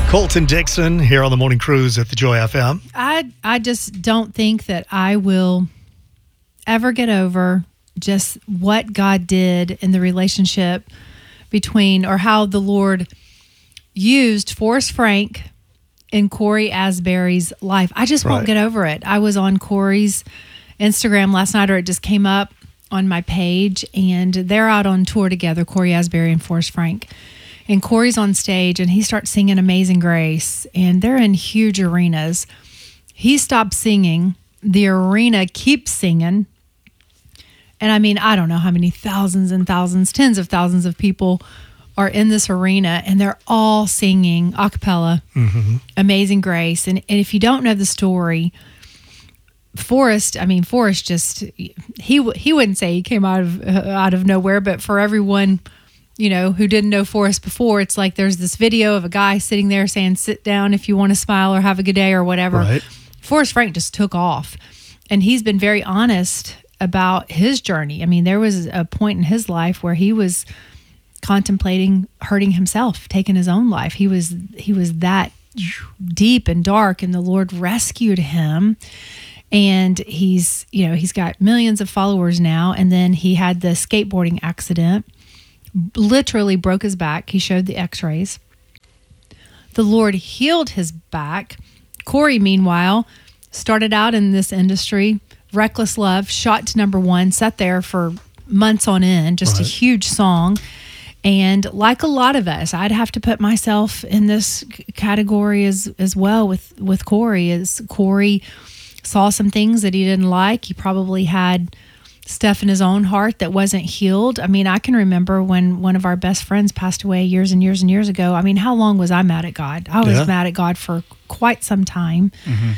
Colton Dixon here on the Morning Cruise at the Joy FM. I just don't think that I will ever get over just what God did in the relationship between, or how the Lord used Forrest Frank in Cory Asbury's life. I just won't get over it. I was on Cory's Instagram last night, or it just came up on my page, and they're out on tour together, Cory Asbury and Forrest Frank. And Cory's on stage, and he starts singing Amazing Grace, and they're in huge arenas. He stops singing. The arena keeps singing. And I mean, I don't know how many thousands and thousands, tens of thousands of people are in this arena, and they're all singing a cappella, Amazing Grace. And if you don't know the story, Forrest just, he wouldn't say he came out of nowhere, but for everyone, who didn't know Forrest before, it's like there's this video of a guy sitting there saying, sit down if you want to smile or have a good day or whatever. Right. Forrest Frank just took off, and he's been very honest about his journey. I mean, there was a point in his life where he was contemplating hurting himself, taking his own life. He was that deep and dark, and the Lord rescued him. And he's got millions of followers now. And then he had the skateboarding accident, literally broke his back. He showed the x-rays. The Lord healed his back. Cory, meanwhile, started out in this industry, Reckless Love, shot to #1, sat there for months on end, just a huge song. And like a lot of us, I'd have to put myself in this category as well with Cory. As Cory saw some things that he didn't like. He probably had stuff in his own heart that wasn't healed. I mean, I can remember when one of our best friends passed away years and years and years ago. I mean, how long was I mad at God? I was mad at God for quite some time.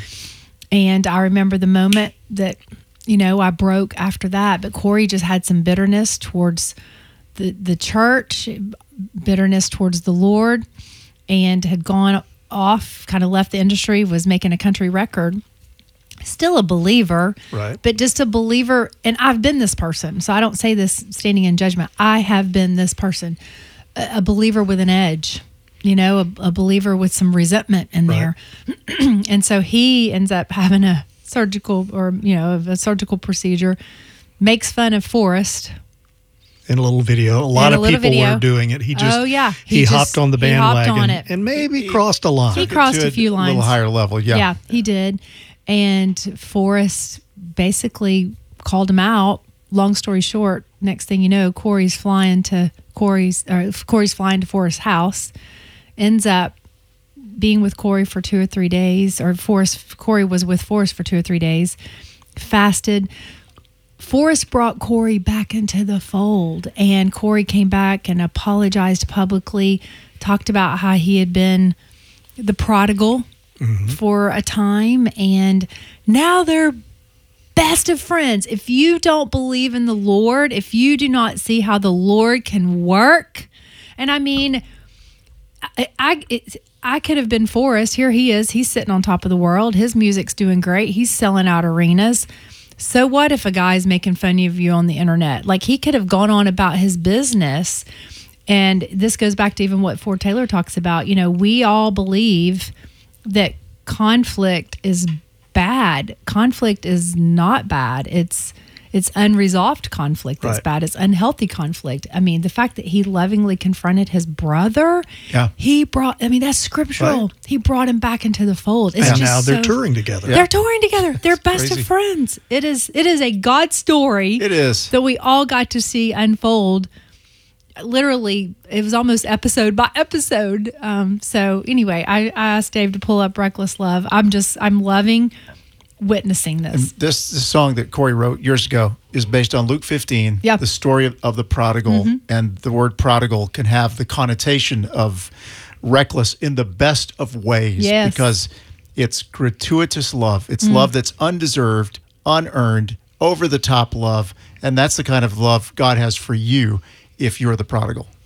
And I remember the moment that, I broke after that. But Cory just had some bitterness towards the church, bitterness towards the Lord, and had gone off, kind of left the industry, was making a country record. Still a believer, but just a believer. And I've been this person, so I don't say this standing in judgment. I have been this person, a believer with an edge, a believer with some resentment in there. And so he ends up having a surgical procedure, makes fun of Forrest. In a little video. A lot of people were doing it. He just, he hopped on the bandwagon and maybe crossed a line. He crossed a few lines. A little higher level, Yeah, he did. And Forrest basically called him out. Long story short, next thing you know, Cory's flying to Forrest's house, ends up being with Cory for 2 or 3 days, or Cory was with Forrest for 2 or 3 days, fasted. Forrest brought Cory back into the fold, and Cory came back and apologized publicly, talked about how he had been the prodigal for a time, and now they're best of friends. If you don't believe in the Lord, if you do not see how the Lord can work, and I mean, I could have been Forrest. Here he is. He's sitting on top of the world. His music's doing great. He's selling out arenas. So what if a guy's making fun of you on the internet? Like, he could have gone on about his business. And this goes back to even what Ford Taylor talks about. We all believe that conflict is bad. Conflict is not bad. It's unresolved conflict that's bad. It's unhealthy conflict. I mean, the fact that he lovingly confronted his brother, that's scriptural. Right. He brought him back into the fold. And now they're touring together. They're touring together. They're best of friends. It is a God story. It is. That we all got to see unfold. Literally, it was almost episode by episode. So anyway, I asked Dave to pull up Reckless Love. I'm loving witnessing this. And this song that Cory wrote years ago is based on Luke 15, the story of the prodigal. And the word prodigal can have the connotation of reckless in the best of ways, because it's gratuitous love. It's love that's undeserved, unearned, over the top love. And that's the kind of love God has for you if you're the prodigal.